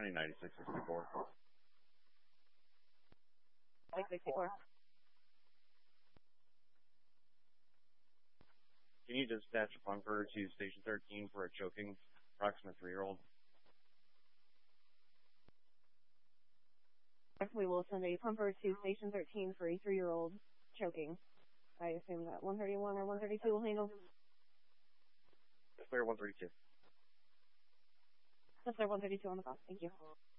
County 9664. 664. Can you dispatch a pumper to Station 13 for a choking approximate 3-year-old? We will send a pumper to Station 13 for a 3-year-old choking. I assume that 131 or 132 will handle. Clear 132. That's our 132 on the call. Thank you.